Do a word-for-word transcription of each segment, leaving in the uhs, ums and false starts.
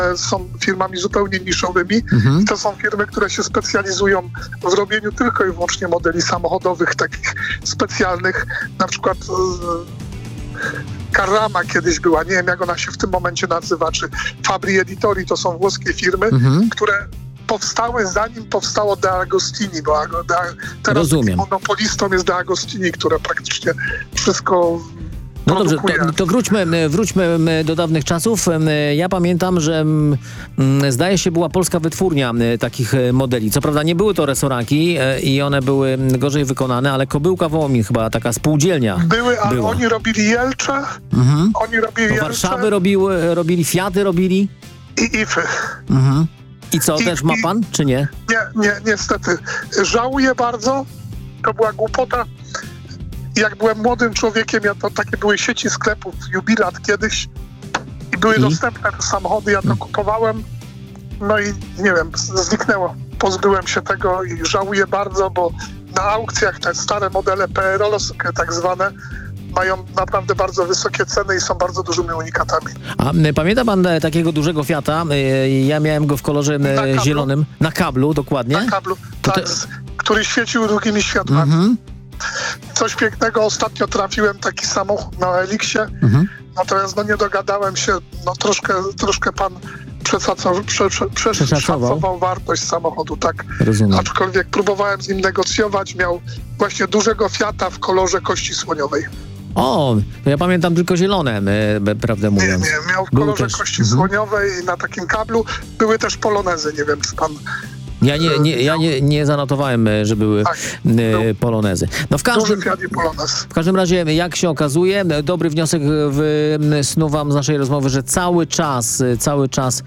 są firmami zupełnie niszowymi. Mhm. I to są firmy, które się specjalizują w robieniu tylko i wyłącznie modeli samochodowych, takich specjalnych, na przykład Carrama kiedyś była, nie wiem jak ona się w tym momencie nazywa, czy Fabri Editori, to są włoskie firmy, Mhm. które powstały zanim powstało De Agostini, bo De, teraz Rozumiem. monopolistą jest De Agostini, które praktycznie wszystko No dobrze, produkuje. to, to wróćmy, wróćmy do dawnych czasów. Ja pamiętam, że mm, zdaje się była polska wytwórnia takich modeli. Co prawda nie były to resoraki i one były gorzej wykonane, ale Kobyłka Wołomin chyba taka spółdzielnia Były, ale była. oni robili Jelcze, Mhm. oni robili To Jelcze Warszawy robiły, robili, Fiaty robili. i Ify. Mhm. I co, I- też ma i- pan, czy nie? Nie, nie, niestety. Żałuję bardzo, to była głupota. Jak byłem młodym człowiekiem, ja to takie były sieci sklepów, Jubilat kiedyś i były I? dostępne te samochody, ja to kupowałem, no i nie wiem, z- zniknęło. Pozbyłem się tego i żałuję bardzo, bo na aukcjach te stare modele P R L-owskie tak zwane mają naprawdę bardzo wysokie ceny i są bardzo dużymi unikatami. A m, pamięta pan e, takiego dużego Fiata? E, Ja miałem go w kolorze e, kablu. zielonym. Na kablu, dokładnie. Na kablu, To tak, te- z- który świecił drugimi światłami. Mhm. Coś pięknego, ostatnio trafiłem taki samochód na Eliksie, Mhm. natomiast no nie dogadałem się, no troszkę, troszkę pan przeszacował, prze, prze, przeszacował wartość samochodu, tak. Rozumiem. Aczkolwiek próbowałem z nim negocjować, miał właśnie dużego Fiata w kolorze kości słoniowej. O, to ja pamiętam tylko zielone, e, b- prawdę Nie, mówiąc. nie, miał w Był kolorze też- kości mhm. słoniowej i na takim kablu. Były też polonezy, nie wiem czy pan... Ja nie, nie, ja nie, nie zanotowałem, e, że były Tak, e, był polonezy. No w duży każdym, Fiat i polonez. w każdym razie, jak się okazuje, dobry wniosek wysnuwam z naszej rozmowy, że cały czas, cały czas,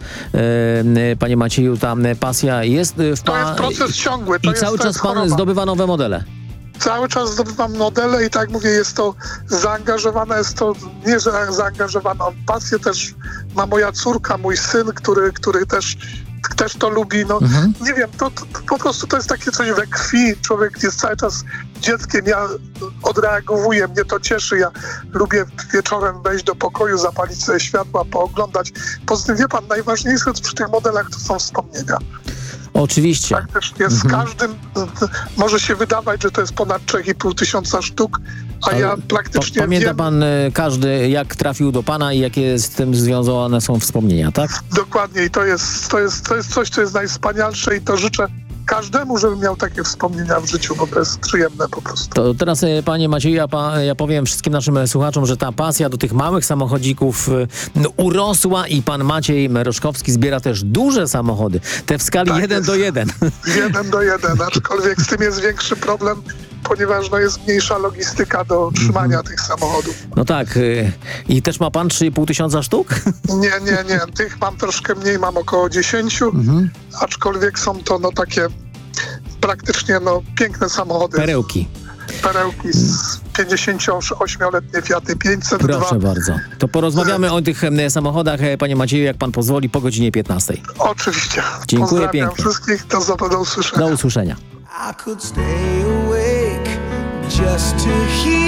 e, panie Macieju, ta pasja jest w To jest pan... proces ciągły. To I jest, cały to czas jest pan choroba. zdobywa nowe modele. Cały czas zdobywam modele i tak jak mówię, jest to zaangażowane, jest to nie, że zaangażowana pasję też ma moja córka, mój syn, który, który też, też to lubi. No, Mhm. nie wiem, to, to, to po prostu to jest takie coś we krwi. Człowiek jest cały czas dzieckiem, ja odreagowuję, mnie to cieszy. Ja lubię wieczorem wejść do pokoju, zapalić sobie światła, pooglądać. Poza tym, wie pan, najważniejsze przy tych modelach to są wspomnienia. Oczywiście. Praktycznie z Mhm. każdym, może się wydawać, że to jest ponad trzy i pół tysiąca sztuk, a Ale ja praktycznie Pa, pamięta wiem pan e, każdy, jak trafił do pana i jakie z tym związane są wspomnienia, tak? dokładnie i to jest, to, jest, to jest coś, co jest najwspanialsze i to życzę każdemu, żeby miał takie wspomnienia w życiu, bo to jest przyjemne po prostu. To teraz, e, panie Macieju, ja, pa, ja powiem wszystkim naszym e, słuchaczom, że ta pasja do tych małych samochodzików e, no, urosła i pan Maciej Meroszkowski zbiera też duże samochody. Te w skali Tak jeden jest. do jeden. Jeden do jeden, aczkolwiek z tym jest większy problem, ponieważ no, jest mniejsza logistyka do utrzymania tych samochodów. No tak. e, I też ma pan trzy i pół tysiąca sztuk? Nie, nie, nie. Tych mam troszkę mniej, mam około dziesięciu, Mhm. aczkolwiek są to no takie praktycznie no piękne samochody. Perełki. Perełki z pięćdziesięcioośmioletnie Fiaty pięćset dwa. Proszę bardzo. To porozmawiamy o tych e, samochodach, e, panie Macieju, jak pan pozwoli, po godzinie piętnastej. Oczywiście. Dziękuję Pozdrawiam pięknie. wszystkich. Do, do, do usłyszenia. Do usłyszenia. I could stay awake just to hear